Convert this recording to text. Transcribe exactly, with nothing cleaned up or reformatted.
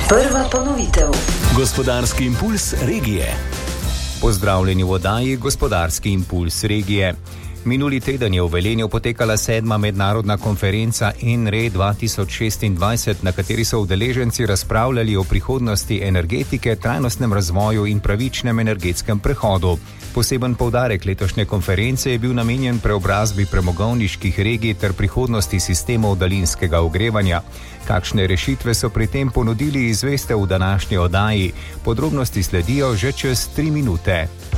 Prva ponovitev. Gospodarski impuls regije. Pozdravljeni v oddaji Gospodarski impuls regije. Minuli teden je v Velenju potekala sedma mednarodna konferenca N R E dva tisoč šestindvajset, na kateri so udeleženci razpravljali o prihodnosti energetike, trajnostnem razvoju in pravičnem energetskem prehodu. Poseben poudarek letošnje konference je bil namenjen preobrazbi premogovniških regij ter prihodnosti sistemov daljinskega ogrevanja. Kakšne rešitve so pri tem ponudili, izveste v današnji oddaji. Podrobnosti sledijo že čez tri minute.